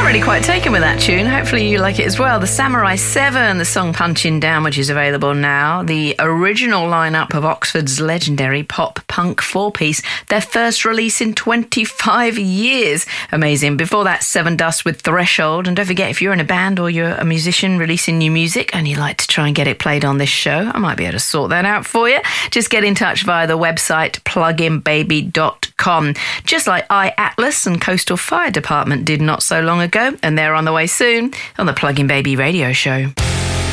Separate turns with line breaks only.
Really quite taken with that tune. Hopefully you like it as well. The Samurai 7, the song Punching Down, which is available now. The original lineup of Oxford's legendary pop-punk four-piece, their first release in 25 years. Amazing. Before that, Seven Dust with Threshold. And don't forget, if you're in a band or you're a musician releasing new music and you like to try and get it played on this show, I might be able to sort that out for you. Just get in touch via the website pluginbaby.com. Just like iAtlas and Coastal Fire Department did not so long ago, and they're on the way soon on the Plug-in Baby radio show.